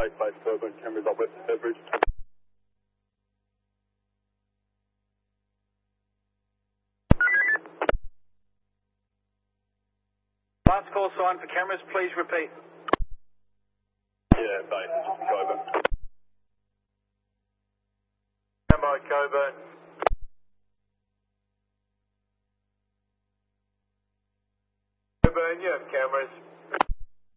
base Coburn, cameras up west of Febridge. Last call sign for cameras, please repeat. Yeah, base Coburn. Standby Coburn. Coburn, you have cameras.